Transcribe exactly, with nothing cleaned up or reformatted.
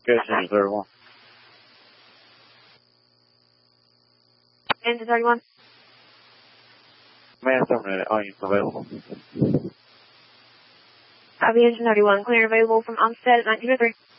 Location engine thirty-one. Engine thirty-one. Man terminated. All units available. Copy engine thirty-one. Clear available from Onstead at nineteen oh three.